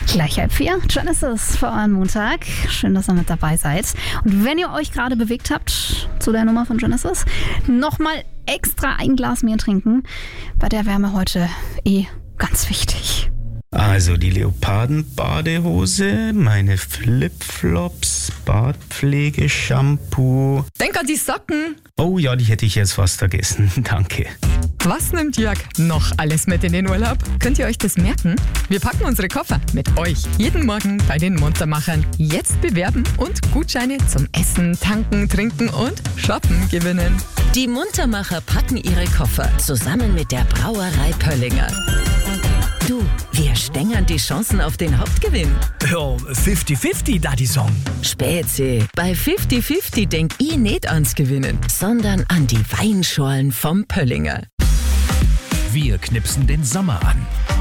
Gleich 3:30, Genesis für euren Montag. Schön, dass ihr mit dabei seid. Und wenn ihr euch gerade bewegt habt zu der Nummer von Genesis, nochmal extra ein Glas mehr trinken. Bei der Wärme heute ganz wichtig. Also die Leoparden-Badehose, meine Flipflops, Bartpflege, Shampoo. Denk an die Socken. Oh ja, die hätte ich jetzt fast vergessen. Danke. Was nimmt Jörg noch alles mit in den Urlaub? Könnt ihr euch das merken? Wir packen unsere Koffer mit euch jeden Morgen bei den Muntermachern. Jetzt bewerben und Gutscheine zum Essen, Tanken, Trinken und Shoppen gewinnen. Die Muntermacher packen ihre Koffer zusammen mit der Brauerei Pöllinger. Du, wir stängern die Chancen auf den Hauptgewinn. Ja, 50-50, da die Song. Spätze, bei 50-50 denk ich nicht ans Gewinnen, sondern an die Weinschorlen vom Pöllinger. Wir knipsen den Sommer an.